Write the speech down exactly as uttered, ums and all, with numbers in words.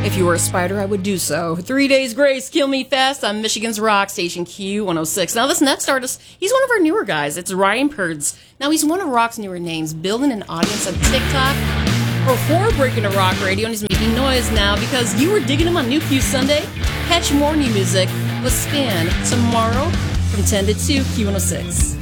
If you were a spider, I would do so. Three Days Grace, Kill Me Fast on Michigan's Rock Station Q one oh six. Now, this next artist, he's one of our newer guys. It's Ryan Purds. Now, he's one of rock's newer names, building an audience on TikTok before breaking to rock radio, and he's making noise now because you were digging him on New Q Sunday. Catch more new music with Spin tomorrow from ten to two, Q one oh six.